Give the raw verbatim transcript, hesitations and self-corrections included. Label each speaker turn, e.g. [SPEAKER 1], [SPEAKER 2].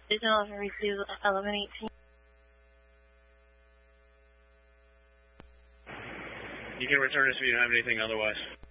[SPEAKER 1] Station eleven receives eleven eighteen.
[SPEAKER 2] You can return us if you don't have anything otherwise.